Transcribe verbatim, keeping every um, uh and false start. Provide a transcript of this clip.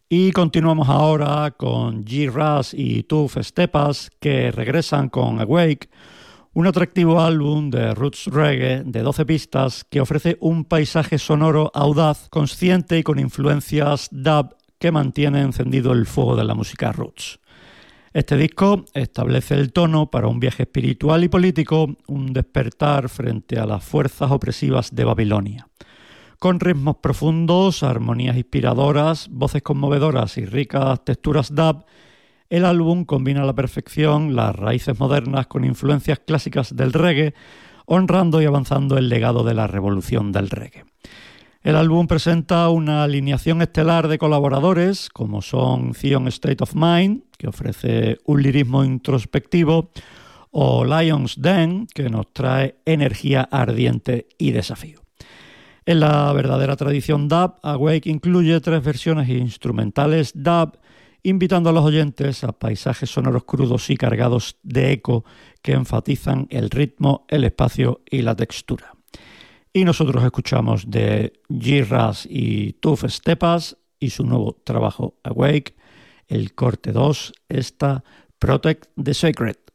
Y continuamos ahora con G-Raz y Tuf Stepas, que regresan con Awake, un atractivo álbum de roots reggae de doce pistas que ofrece un paisaje sonoro audaz, consciente y con influencias dub que mantiene encendido el fuego de la música roots. Este disco establece el tono para un viaje espiritual y político, un despertar frente a las fuerzas opresivas de Babilonia. Con ritmos profundos, armonías inspiradoras, voces conmovedoras y ricas texturas dub, el álbum combina a la perfección las raíces modernas con influencias clásicas del reggae, honrando y avanzando el legado de la revolución del reggae. El álbum presenta una alineación estelar de colaboradores, como son Zion State of Mind, que ofrece un lirismo introspectivo, o Lion's Den, que nos trae energía ardiente y desafío. En la verdadera tradición dub, Awake incluye tres versiones instrumentales dub, invitando a los oyentes a paisajes sonoros crudos y cargados de eco que enfatizan el ritmo, el espacio y la textura. Y nosotros escuchamos de G-Raz y Tuf Stepas y su nuevo trabajo Awake, el corte dos, esta Protect the Sacred.